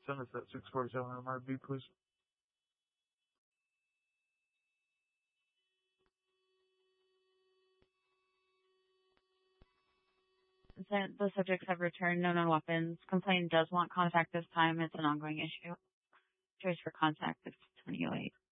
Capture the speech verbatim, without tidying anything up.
Send us that six forty-seven M R B, please. The subjects have returned. No known weapons. Complainant does want contact this time. It's an ongoing issue. Choice for contact is twenty oh eight.